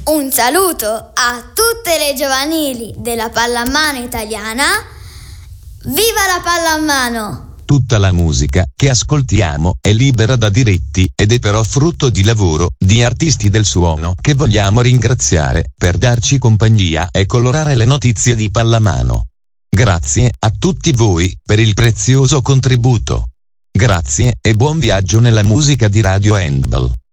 Un saluto a tutte le giovanili della pallamano italiana. Viva la pallamano! Tutta la musica che ascoltiamo è libera da diritti ed è però frutto di lavoro di artisti del suono che vogliamo ringraziare per darci compagnia e colorare le notizie di pallamano. Grazie a tutti voi per il prezioso contributo. Grazie e buon viaggio nella musica di Radio Handball.